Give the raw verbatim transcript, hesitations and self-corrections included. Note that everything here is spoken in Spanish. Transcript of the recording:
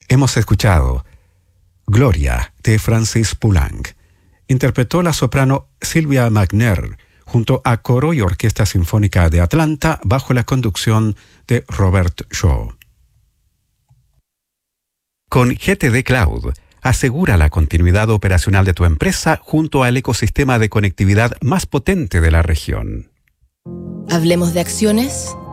Hemos escuchado Gloria de Francis Poulenc. Interpretó la soprano Sylvia Magner junto a Coro y Orquesta Sinfónica de Atlanta bajo la conducción de Robert Shaw. Con G T D Cloud, asegura la continuidad operacional de tu empresa junto al ecosistema de conectividad más potente de la región. Hablemos de acciones